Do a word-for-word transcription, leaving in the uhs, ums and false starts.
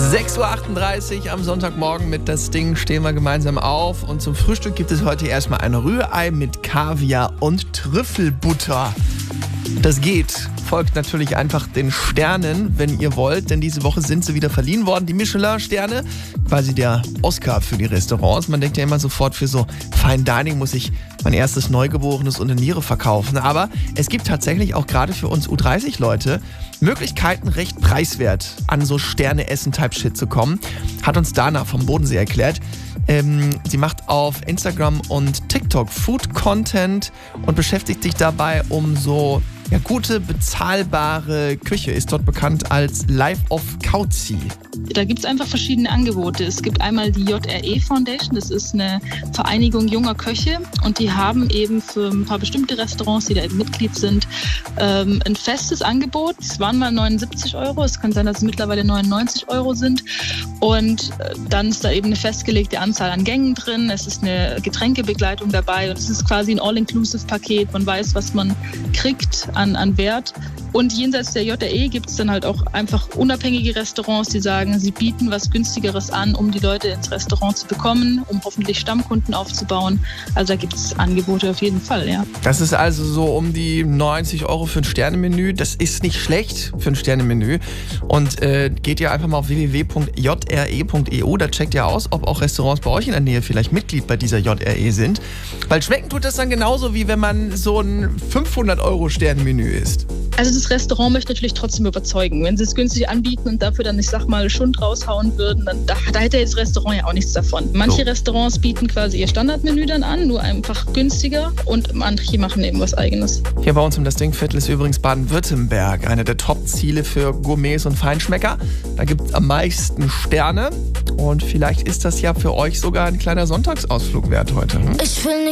sechs Uhr achtunddreißig am Sonntagmorgen mit Das Ding stehen wir gemeinsam auf. Und zum Frühstück gibt es heute erstmal ein Rührei mit Kaviar und Trüffelbutter. Das geht. Folgt natürlich einfach den Sternen, wenn ihr wollt, denn diese Woche sind sie wieder verliehen worden. Die Michelin-Sterne, quasi der Oscar für die Restaurants. Man denkt ja immer sofort, für so Fine Dining muss ich mein erstes Neugeborenes unter Niere verkaufen. Aber es gibt tatsächlich auch gerade für uns U dreißig Leute Möglichkeiten, recht preiswert an so Sterne-Essen-Type-Shit zu kommen. Hat uns Dana vom Bodensee erklärt. Ähm, sie macht auf Instagram und TikTok Food-Content und beschäftigt sich dabei um so ja, gute, bezahlbare Küche. Ist dort bekannt als Life of Kauzi. Da gibt es einfach verschiedene Angebote. Es gibt einmal die J R E Foundation, das ist eine Vereinigung junger Köche und die haben eben für ein paar bestimmte Restaurants, die da eben Mitglied sind, ähm, ein festes Angebot. Es waren mal neunundsiebzig Euro, es kann sein, dass es mittlerweile neunundneunzig Euro sind und äh, dann ist da eben eine festgelegte Anzahl an Gängen drin, es ist eine Getränkebegleitung dabei und es ist quasi ein All-Inclusive-Paket. Man weiß, was man kriegt an, an Wert. Und jenseits der J R E gibt es dann halt auch einfach unabhängige Restaurants, die sagen, sie bieten was Günstigeres an, um die Leute ins Restaurant zu bekommen, um hoffentlich Stammkunden aufzubauen. Also da gibt es Angebote auf jeden Fall, ja. Das ist also so um die neunzig Euro für ein Sternemenü. Das ist nicht schlecht für ein Sternemenü. Und äh, geht ihr einfach mal auf w w w punkt j r e punkt e u, da checkt ihr aus, ob auch Restaurants bei euch in der Nähe vielleicht Mitglied bei dieser J R E sind. Weil schmecken tut das dann genauso, wie wenn man so ein fünfhundert Euro Sternenmenü isst. Also das Restaurant möchte natürlich trotzdem überzeugen. Wenn sie es günstig anbieten und dafür dann, ich sag mal, Schund raushauen würden, dann da, da hätte das Restaurant ja auch nichts davon. Manche so. Restaurants bieten quasi ihr Standardmenü dann an, nur einfach günstiger und manche machen eben was Eigenes. Hier bei uns um das Dingviertel ist übrigens Baden-Württemberg, einer der Top-Ziele für Gourmets und Feinschmecker. Da gibt es am meisten Sterne und vielleicht ist das ja für euch sogar ein kleiner Sonntagsausflug wert heute. Hm? Ich will nicht